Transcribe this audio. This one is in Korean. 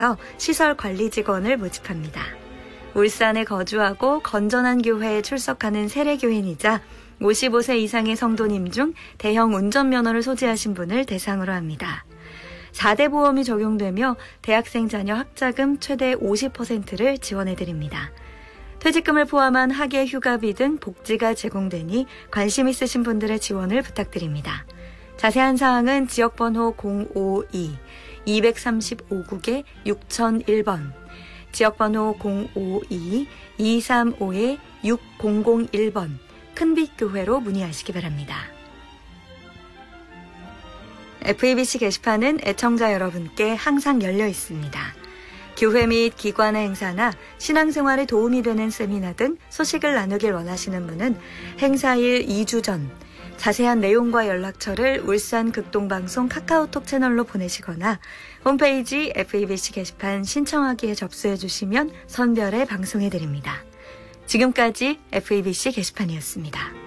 시설 관리 직원을 모집합니다. 울산에 거주하고 건전한 교회에 출석하는 세례교인이자 55세 이상의 성도님 중 대형 운전면허를 소지하신 분을 대상으로 합니다. 4대 보험이 적용되며 대학생 자녀 학자금 최대 50%를 지원해드립니다. 퇴직금을 포함한 학예 휴가비 등 복지가 제공되니 관심 있으신 분들의 지원을 부탁드립니다. 자세한 사항은 지역번호 052-235국에 6001번, 지역번호 052-235-6001번, 큰빛교회로 문의하시기 바랍니다. FEBC 게시판은 애청자 여러분께 항상 열려 있습니다. 교회 및 기관의 행사나 신앙생활에 도움이 되는 세미나 등 소식을 나누길 원하시는 분은 행사일 2주 전 자세한 내용과 연락처를 울산 극동방송 카카오톡 채널로 보내시거나 홈페이지 FEBC 게시판 신청하기에 접수해 주시면 선별해 방송해드립니다. 지금까지 FEBC 게시판이었습니다.